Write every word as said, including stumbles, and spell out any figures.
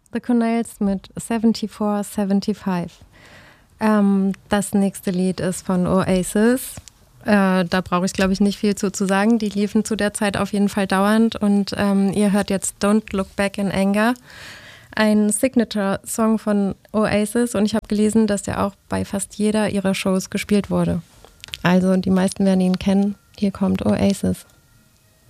The Cornells mit vierundsiebzig fünfundsiebzig. Ähm, das nächste Lied ist von Oasis. Äh, da brauche ich, glaube ich, nicht viel zu, zu sagen. Die liefen zu der Zeit auf jeden Fall dauernd. Und ähm, ihr hört jetzt Don't Look Back in Anger. Ein Signature-Song von Oasis. Und ich habe gelesen, dass der auch bei fast jeder ihrer Shows gespielt wurde. Also die meisten werden ihn kennen. Hier kommt Oasis.